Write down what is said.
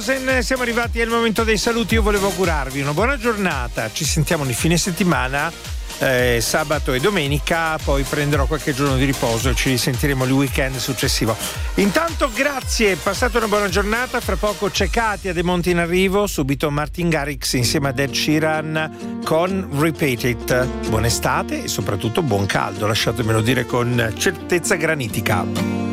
Rosen, siamo arrivati al momento dei saluti. Io volevo augurarvi una buona giornata. Ci sentiamo nel fine settimana, sabato e domenica, poi prenderò qualche giorno di riposo e ci risentiremo il weekend successivo. Intanto grazie, passate una buona giornata. Fra poco c'è Katia De Monti in arrivo, subito Martin Garrix insieme ad Ed Sheeran con Repeat It. Buona estate e soprattutto buon caldo, lasciatemelo dire con certezza granitica.